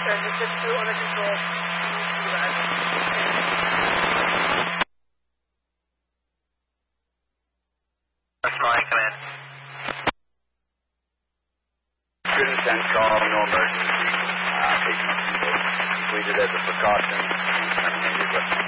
Engine 2 under control. Go ahead. That's my command. Student 10 call, no emergency. Patient completed as a precaution. Terminated.